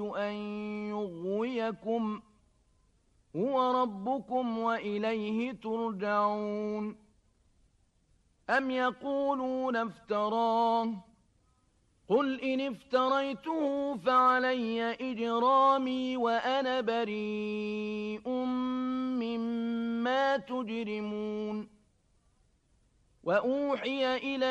أن يغويكم هو ربكم وإليه ترجعون أم يقولون افتراه قل إن افتريته فعلي إجرامي وأنا بريء مما تجرمون وأوحي إلى